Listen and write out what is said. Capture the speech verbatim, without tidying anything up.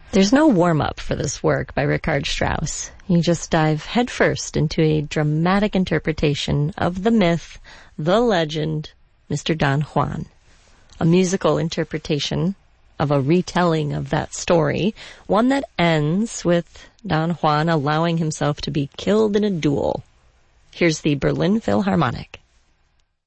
There's no warm-up for this work by Richard Strauss. You just dive headfirst into a dramatic interpretation of the myth, the legend, Mister Don Juan. A musical interpretation of a retelling of that story, one that ends with Don Juan allowing himself to be killed in a duel. Here's the Berlin Philharmonic.